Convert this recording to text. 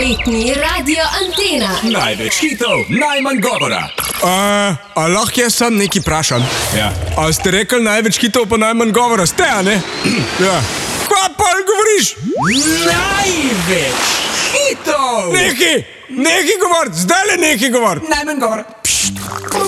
Favoritni Radio Antena. Največ hitov, najmanj govora. A lahko jaz sam nekaj vprašam? Ja. A ste rekli največ hitov pa najmanj govora? Ste, a ne? Ja. Kva pa govoriš? Največ hitov! Nekaj govorit, zdaj le nekaj govorit. Najmanj govora.